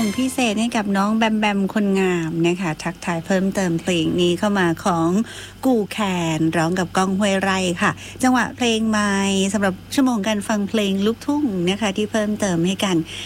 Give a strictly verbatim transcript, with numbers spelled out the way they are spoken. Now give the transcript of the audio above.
ส่งพิเศษให้กับน้องแบมแบมคนงามนะคะทักทายเพิ่มเติมเพลงนี้เข้ามาของกูแคนร้องกับก้องห้วยไร่ค่ะจังหวะเพลงใหม่สำหรับชั่วโมงการฟังเพลงลูกทุ่งนะคะที่เพิ่มเติมให้กัน